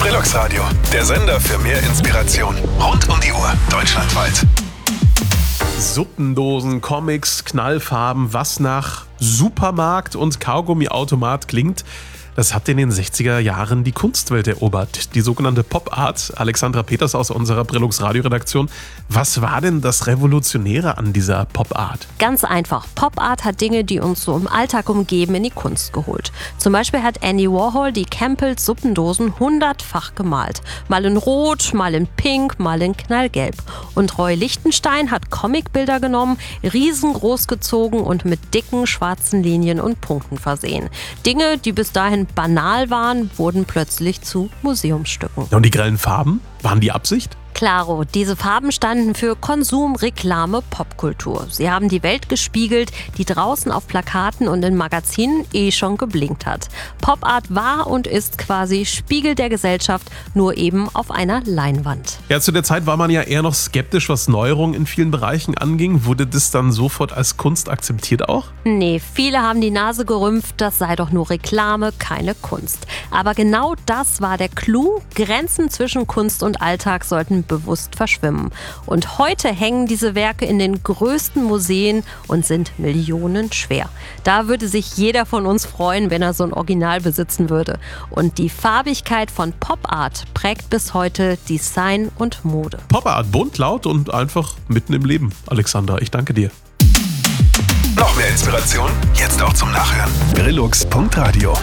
Brillux Radio, der Sender für mehr Inspiration. Rund um die Uhr, deutschlandweit. Suppendosen, Comics, Knallfarben, was nach Supermarkt und Kaugummiautomat klingt, das hat in den 60er Jahren die Kunstwelt erobert, die sogenannte Pop-Art. Alexandra Peters aus unserer Brillux Radio-Redaktion. Was war denn das Revolutionäre an dieser Pop-Art? Ganz einfach. Pop-Art hat Dinge, die uns so im Alltag umgeben, in die Kunst geholt. Zum Beispiel hat Andy Warhol die Campbells Suppendosen 100-fach gemalt. Mal in Rot, mal in Pink, mal in Knallgelb. Und Roy Lichtenstein hat Comicbilder genommen, riesengroß gezogen und mit dicken schwarzen Linien und Punkten versehen. Dinge, die bis dahin banal waren, wurden plötzlich zu Museumsstücken. Und die grellen Farben? Waren die Absicht? Klaro, diese Farben standen für Konsum, Reklame, Popkultur. Sie haben die Welt gespiegelt, die draußen auf Plakaten und in Magazinen schon geblinkt hat. Pop-Art war und ist quasi Spiegel der Gesellschaft, nur eben auf einer Leinwand. Ja, zu der Zeit war man ja eher noch skeptisch, was Neuerungen in vielen Bereichen anging. Wurde das dann sofort als Kunst akzeptiert auch? Nee, viele haben die Nase gerümpft, das sei doch nur Reklame, keine Kunst. Aber genau das war der Clou. Grenzen zwischen Kunst und Alltag sollten bewusst verschwimmen. Und heute hängen diese Werke in den größten Museen und sind millionenschwer. Da würde sich jeder von uns freuen, wenn er so ein Original besitzen würde. Und die Farbigkeit von Pop-Art prägt bis heute Design und Mode. Pop-Art, bunt, laut und einfach mitten im Leben. Alexandra, ich danke dir. Noch mehr Inspiration? Jetzt auch zum Nachhören. Brillux.radio